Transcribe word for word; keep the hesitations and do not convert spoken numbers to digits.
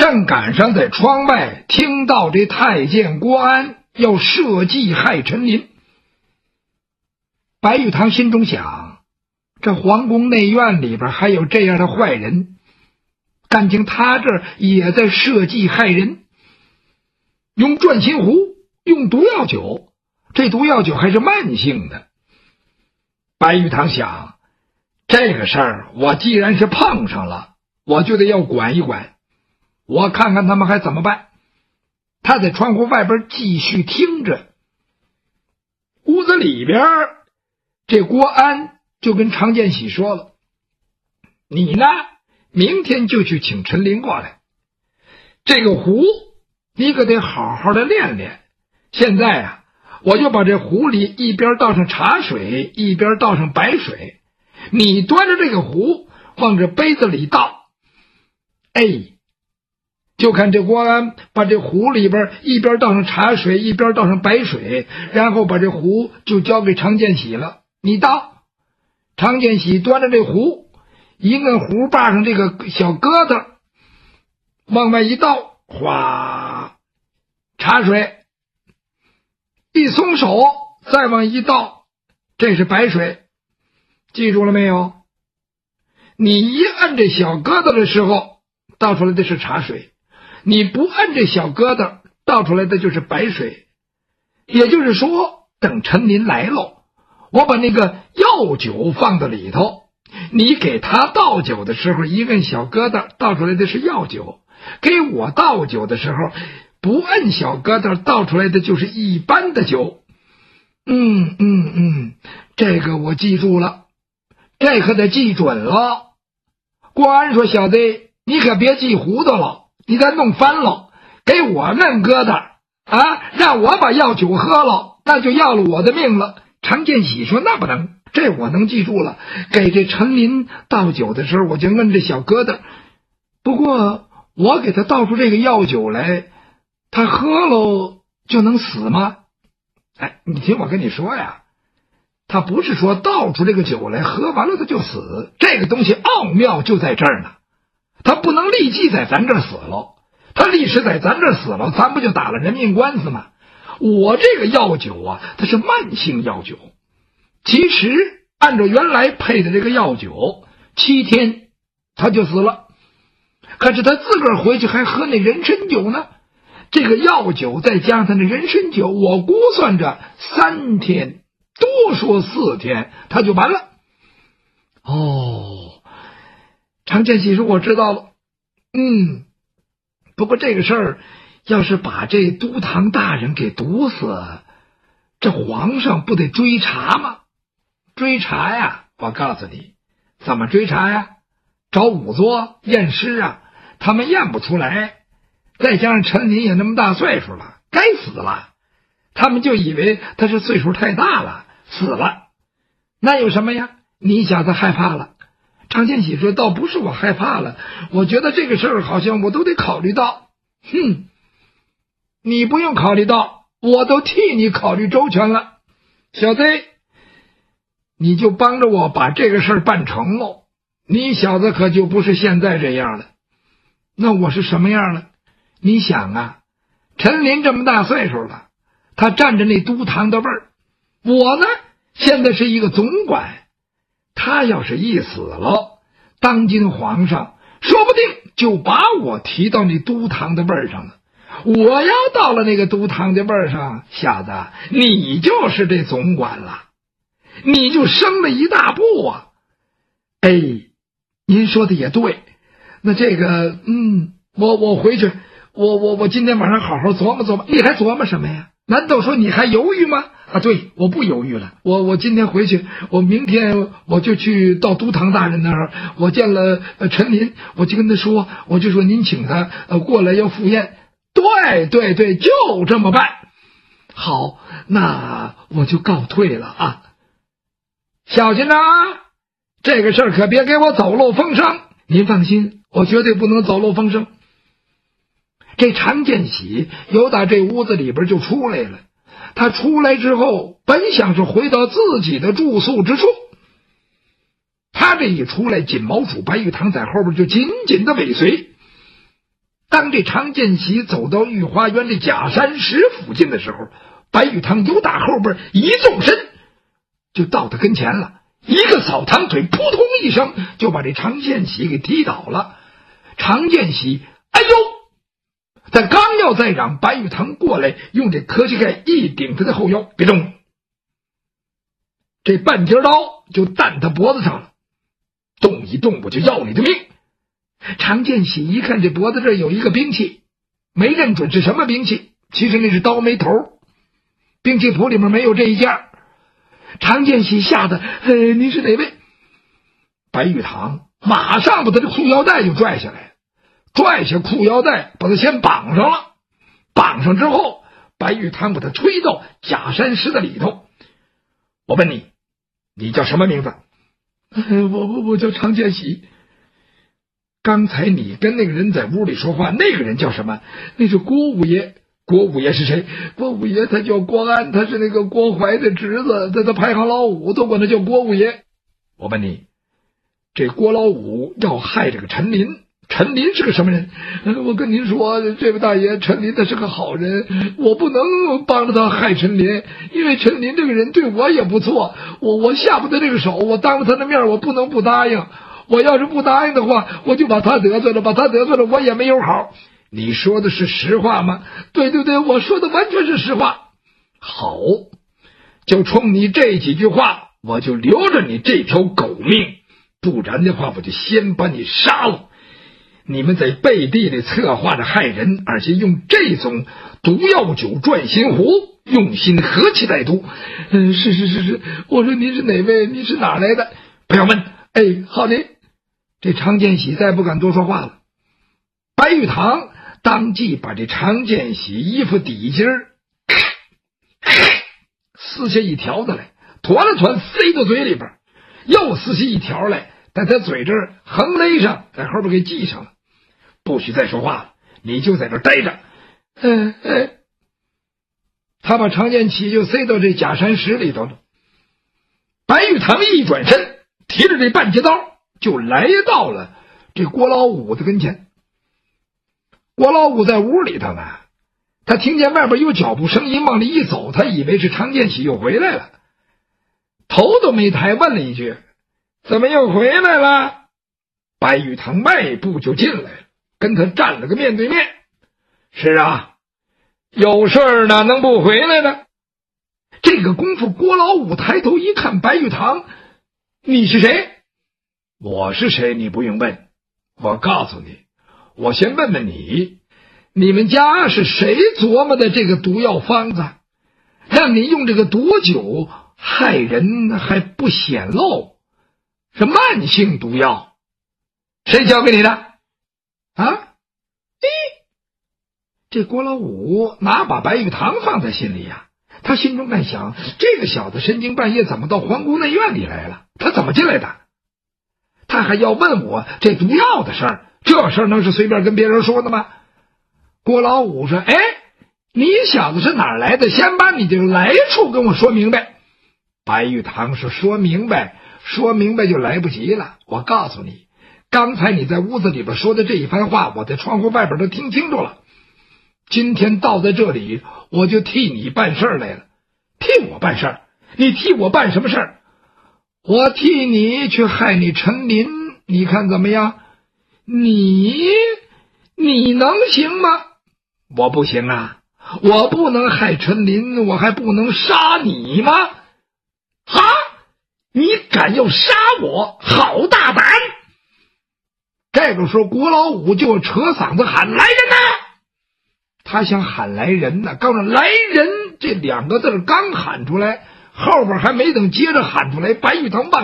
正赶上在窗外听到这太监郭安要设计害陈琳。白玉堂心中想，这皇宫内院里边还有这样的坏人，感情他这儿也在设计害人。用转心壶，用毒药酒，这毒药酒还是慢性的。白玉堂想，这个事儿我既然是碰上了，我就得要管一管，我看看他们还怎么办。他在窗户外边继续听着。屋子里边，这郭安就跟常建喜说了，你呢，明天就去请陈琳过来，这个壶你可得好好的练练。现在啊，我就把这壶里一边倒上茶水，一边倒上白水，你端着这个壶往这杯子里倒。哎，就看这郭安把这壶里边一边倒上茶水，一边倒上白水，然后把这壶就交给常建喜了，你倒。常建喜端着这壶，一摁壶把上这个小疙瘩，往外一倒，哗，茶水。一松手，再往一倒，这是白水。记住了没有？你一按这小疙瘩的时候，倒出来的是茶水；你不按这小疙瘩，倒出来的就是白水。也就是说，等陈琳来喽，我把那个药酒放到里头，你给他倒酒的时候，一摁小疙瘩，倒出来的是药酒；给我倒酒的时候，不摁小疙瘩，倒出来的就是一般的酒。嗯嗯嗯，这个我记住了，这可得记准了。郭安说，小子，你可别记糊涂了，你再弄翻了，给我摁疙瘩啊，让我把药酒喝了，那就要了我的命了。常建喜说，那不能，这我能记住了，给这陈琳倒酒的时候，我就摁这小疙瘩。不过我给他倒出这个药酒来，他喝了就能死吗？哎，你听我跟你说呀，他不是说倒出这个酒来，喝完了他就死，这个东西奥妙就在这儿呢。他不能立即在咱这儿死了，他立时在咱这儿死了，咱不就打了人命官司吗？我这个药酒啊，它是慢性药酒，其实按照原来配的这个药酒，七天他就死了。可是他自个儿回去还喝那人参酒呢，这个药酒再加上他那人参酒，我估算着三天，多说四天他就完了。哦，常建喜说，我知道了。嗯，不过这个事儿要是把这都堂大人给毒死，这皇上不得追查吗？追查呀，我告诉你，怎么追查呀？找仵作验尸啊，他们验不出来。再加上陈琳也那么大岁数了，该死了，他们就以为他是岁数太大了，死了。那有什么呀？你小子害怕了。常建喜说，倒不是我害怕了，我觉得这个事儿好像我都得考虑到。哼，你不用考虑到，我都替你考虑周全了。小子，你就帮着我把这个事儿办成喽。你小子可就不是现在这样了。那我是什么样了？你想啊，陈琳这么大岁数了，他占着那都堂的位儿，我呢现在是一个总管，他要是一死了，当今皇上说不定就把我提到那都堂的位儿上了。我要到了那个都堂的位儿上，小子，你就是这总管了，你就升了一大步啊。哎，您说的也对，那这个嗯，我我回去，我我我今天晚上好好琢磨琢磨。你还琢磨什么呀？难道说你还犹豫吗？啊，对，我不犹豫了。我我今天回去，我明天我就去到都堂大人那儿，我见了呃陈琳，我就跟他说，我就说您请他呃过来要赴宴。对对对，就这么办。好，那我就告退了啊。小心呐，这个事儿可别给我走漏风声。您放心，我绝对不能走漏风声。这常建喜由打这屋子里边就出来了，他出来之后本想是回到自己的住宿之处，他这一出来，锦毛主白玉堂在后边就紧紧的尾随。 当这常见喜走到御花园这假山石附近的时候，白玉堂由打后边一纵身，就到他跟前了，一个扫堂腿，扑通一声就把这常见喜给踢倒了。常见喜哎呦，他刚要再让白玉堂过来，用这磕膝盖一顶他的后腰，别动，这半截刀就弹他脖子上了，动一动我就要你的命。常见喜一看这脖子这有一个兵器，没认准是什么兵器，其实那是刀没头，兵器谱里面没有这一件。常见喜吓得呃，您是哪位？白玉堂马上把他的裤腰带就拽下来，拽下裤腰带把他先绑上了，绑上之后白玉堂把他推到假山石的里头。我问你，你叫什么名字？呃、我我我叫常见喜。刚才你跟那个人在屋里说话，那个人叫什么？那是郭五爷。郭五爷是谁？郭五爷他叫郭安，他是那个郭槐的侄子，他他排行老五，都管他叫郭五爷。我问你，这郭老五要害这个陈林，陈林是个什么人？呃、我跟您说，这位大爷，陈林他是个好人，我不能帮着他害陈林，因为陈林这个人对我也不错，我我下不得这个手，我当着他的面我不能不答应，我要是不答应的话，我就把他得罪了，把他得罪了我也没有好。你说的是实话吗？对对对，我说的完全是实话。好，就冲你这几句话，我就留着你这条狗命，不然的话我就先把你杀了。你们在背地里策划着害人，而且用这种毒药酒转心壶，用心何其歹毒。嗯，是是是是，我说您是哪位？您是哪来的？不要问。哎，好嘞。这常见喜再不敢多说话了。白玉堂当即把这常见喜衣服底襟儿撕下一条子来，团了团塞到嘴里边，又撕下一条来，在他嘴这儿横勒上，在后边给系上了。不许再说话了，你就在这儿待着。嗯嗯，他把常见喜就塞到这假山石里头了。白玉堂一转身，提着这半截刀就来到了这郭老五的跟前。郭老五在屋里头呢，他听见外边有脚步声音，往里一走，他以为是常见喜又回来了，头都没抬，问了一句：怎么又回来了？白玉堂迈步就进来了，跟他站了个面对面。是啊，有事儿哪能不回来呢？这个功夫，郭老五抬头一看白玉堂，你是谁？我是谁你不用问，我告诉你，我先问问你，你们家是谁琢磨的这个毒药方子，让你用这个毒酒害人还不显露，是慢性毒药，谁教给你的啊？咦，这郭老五哪把白玉堂放在心里呀、啊？他心中在想，这个小子深更半夜怎么到皇宫内院里来了？他怎么进来的？他还要问我这毒药的事儿，这事儿能是随便跟别人说的吗？郭老五说：哎，你小子是哪儿来的？先把你这个来处跟我说明白。白玉堂说：说明白，说明白就来不及了。我告诉你，刚才你在屋子里边说的这一番话，我在窗户外边都听清楚了。今天到在这里，我就替你办事来了。替我办事？你替我办什么事儿？我替你去害你陈林，你看怎么样？你你能行吗？我不行啊，我不能害陈林，我还不能杀你吗？啊，你敢要杀我，好大胆！这个时候郭老五就扯嗓子喊：来人呐！他想喊来人呢，刚让来人这两个字刚喊出来，后边还没等接着喊出来，白玉堂往